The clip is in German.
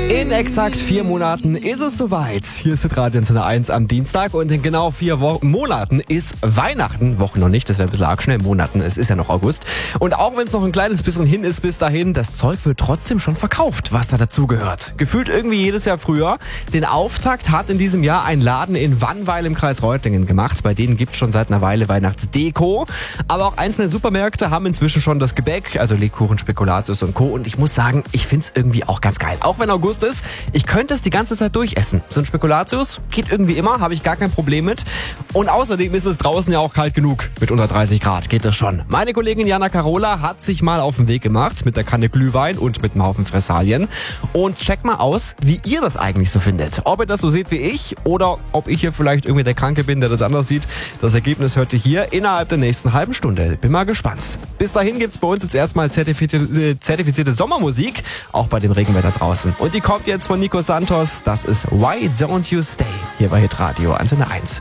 In exakt 4 Monaten ist es soweit. Hier ist Radio Antenne 1 am Dienstag und in genau 4 Monaten ist Weihnachten. Wochen noch nicht, das wäre ein bisschen arg schnell. Monaten, es ist ja noch August. Und auch wenn es noch ein kleines bisschen hin ist bis dahin, das Zeug wird trotzdem schon verkauft, was da dazugehört. Gefühlt irgendwie jedes Jahr früher. Den Auftakt hat in diesem Jahr ein Laden in Wannweil im Kreis Reutlingen gemacht. Bei denen gibt es schon seit einer Weile Weihnachtsdeko. Aber auch einzelne Supermärkte haben inzwischen schon das Gebäck, also Lebkuchen, Spekulatius und Co. Und ich muss sagen, ich finde es irgendwie auch ganz geil. Auch wenn August ist, ich könnte es die ganze Zeit durchessen. So ein Spekulatius geht irgendwie immer, habe ich gar kein Problem mit. Und außerdem ist es draußen ja auch kalt genug. Mit unter 30 Grad geht das schon. Meine Kollegin Jana Carola hat sich mal auf den Weg gemacht mit der Kanne Glühwein und mit einem Haufen Fressalien. Und checkt mal aus, wie ihr das eigentlich so findet. Ob ihr das so seht wie ich oder ob ich hier vielleicht irgendwie der Kranke bin, der das anders sieht. Das Ergebnis hört ihr hier innerhalb der nächsten halben Stunde. Bin mal gespannt. Bis dahin gibt's bei uns jetzt erstmal zertifizierte Sommermusik, auch bei dem Regenwetter draußen. Und die kommt jetzt von Nico Santos. Das ist Why Don't You Stay hier bei Hitradio Antenne 1.